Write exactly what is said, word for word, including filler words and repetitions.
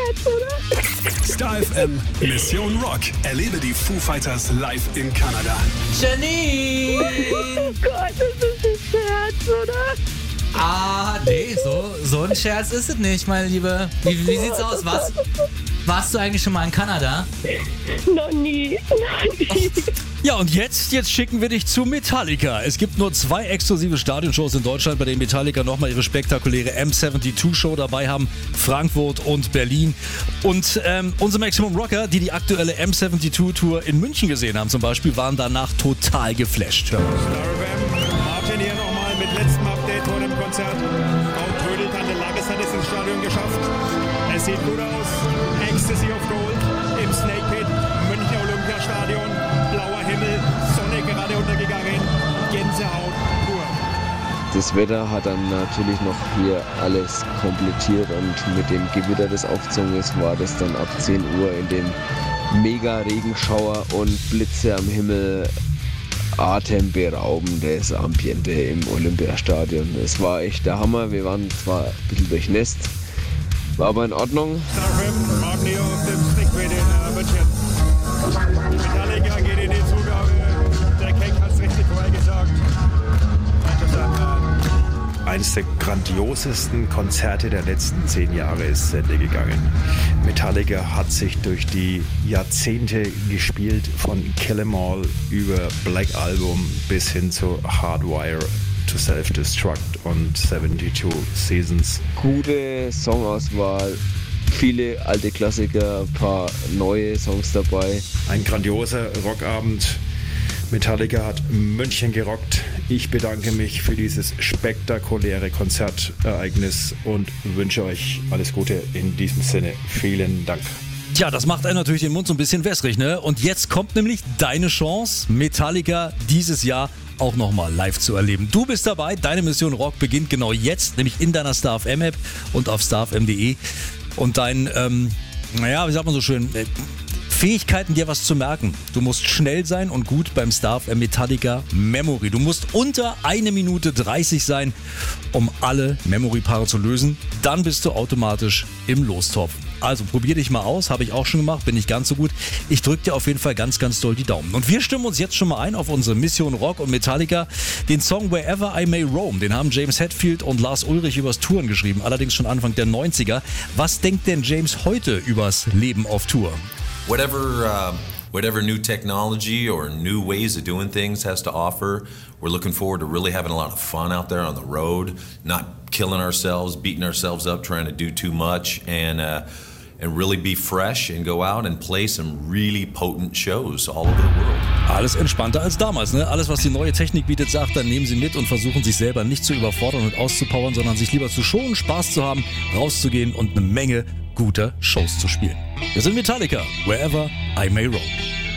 Scherz, oder? Star F M Mission Rock. Erlebe die Foo Fighters live in Kanada. Janine! Oh Gott, das ist ein Scherz, oder? Ah, nee, so, so ein Scherz ist es nicht, meine Liebe. Wie, wie sieht's aus? Was? Warst du eigentlich schon mal in Kanada? Noch nie, noch nie. Ja, und jetzt, jetzt schicken wir dich zu Metallica. Es gibt nur zwei exklusive Stadionshows in Deutschland, bei denen Metallica nochmal ihre spektakuläre M zweiundsiebzig Show dabei haben. Frankfurt und Berlin. Und ähm, unsere Maximum Rocker, die die aktuelle M zweiundsiebzig Tour in München gesehen haben zum Beispiel, waren danach total geflasht. Hören wir. Star F M, Martin hier nochmal mit letztem Update vor dem Konzert. Auch Trödel, Tante Lages hat es ins Stadion geschafft. Es sieht gut aus. Ecstasy of Gold im Snake Pit, Münchner Olympiastadion, blauer Himmel, Sonne gerade untergegangen, Gänsehaut pur. Das Wetter hat dann natürlich noch hier alles komplettiert und mit dem Gewitter, das aufgezogen ist, war das dann ab zehn Uhr in dem mega Regenschauer und Blitze am Himmel atemberaubendes Ambiente im Olympiastadion. Es war echt der Hammer, wir waren zwar ein bisschen durchnässt, war aber in Ordnung. Star F M, Martin hier auf dem Snake Pit in äh, München. Metallica geht in die Zugabe, der Keck hat es richtig vorher gesagt. Eines der grandiosesten Konzerte der letzten zehn Jahre ist zu Ende gegangen. Metallica hat sich durch die Jahrzehnte gespielt, von Kill 'Em All über Black Album bis hin zu Hardwire to Self-Destruct und zweiundsiebzig Seasons. Gute Songauswahl, viele alte Klassiker, ein paar neue Songs dabei. Ein grandioser Rockabend. Metallica hat München gerockt. Ich bedanke mich für dieses spektakuläre Konzertereignis und wünsche euch alles Gute in diesem Sinne. Vielen Dank. Tja, das macht einen natürlich den Mund so ein bisschen wässrig, ne? Und jetzt kommt nämlich deine Chance, Metallica dieses Jahr auch nochmal live zu erleben. Du bist dabei, deine Mission Rock beginnt genau jetzt, nämlich in deiner Star F M App und auf star f m punkt de. Und dein, ähm, naja, wie sagt man so schön, äh, Fähigkeiten, dir was zu merken. Du musst schnell sein und gut beim Star F M Metallica Memory. Du musst unter eine Minute dreißig sein, um alle Memory-Paare zu lösen. Dann bist du automatisch im Lostopf. Also probier dich mal aus, habe ich auch schon gemacht, bin nicht ganz so gut. Ich drücke dir auf jeden Fall ganz, ganz doll die Daumen. Und wir stimmen uns jetzt schon mal ein auf unsere Mission Rock und Metallica. Den Song Wherever I May Roam, den haben James Hetfield und Lars Ulrich übers Touren geschrieben, allerdings schon Anfang der neunziger. Was denkt denn James heute übers Leben auf Tour? Whatever, uh, whatever new technology or new ways of doing things has to offer, we're looking forward to really having a lot of fun out there on the road, not killing ourselves, beating ourselves up, trying to do too much, and uh, and really be fresh and go out and play some really potent shows all over the world. Alles entspannter als damals, ne? Alles, was die neue Technik bietet, sagt, dann nehmen sie mit und versuchen sich selber nicht zu überfordern und auszupowern, sondern sich lieber zu schonen, Spaß zu haben, rauszugehen und eine Menge guter Shows zu spielen. Wir sind Metallica, Wherever I May Roam.